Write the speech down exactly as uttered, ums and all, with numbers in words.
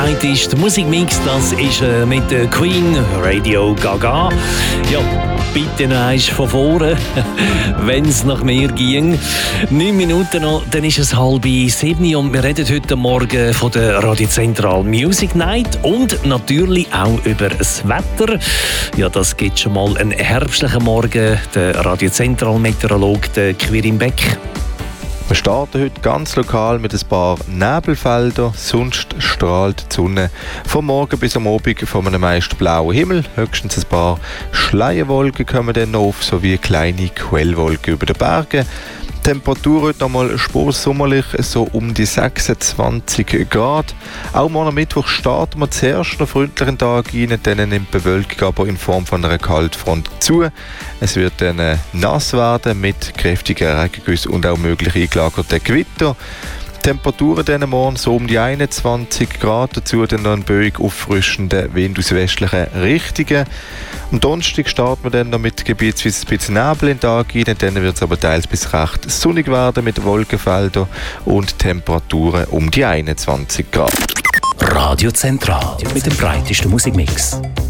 breiteste Musikmix, das ist äh, mit der Queen, Radio Gaga. Ja, bitte noch eins von vorne, wenn es nach mir ging. Neun Minuten noch, dann ist es halb sieben und wir reden heute Morgen von der Radio Central Music Night und natürlich auch über das Wetter. Ja, das gibt schon mal einen herbstlichen Morgen. Der Radio Central Meteorolog Quirin Beck. Wir starten heute ganz lokal mit ein paar Nebelfeldern, sonst strahlt die Sonne vom Morgen bis am Abend von einem meist blauen Himmel. Höchstens ein paar Schleierwolken kommen dann noch auf, sowie kleine Quellwolken über den Bergen. Die Temperatur heute nochmal sparsommerlich, so um die sechsundzwanzig Grad. Auch morgen Mittwoch starten wir zuerst noch freundlichen Tag rein, dann nimmt die Bewölkung aber in Form von einer Kaltfront zu. Es wird dann nass werden mit kräftigen Regengüssen und auch möglich eingelagerten Gewitter. Temperaturen dann morgen so um die einundzwanzig Grad, dazu dann noch ein böig auffrischender Wind aus westlichen Richtungen. Am Donnerstag starten wir dann noch mit gebietsweise ein bisschen Nebel in den Tag rein, dann wird es aber teils bis recht sonnig werden mit Wolkenfeldern und Temperaturen um die einundzwanzig Grad. Radio Central mit dem breitesten Musikmix.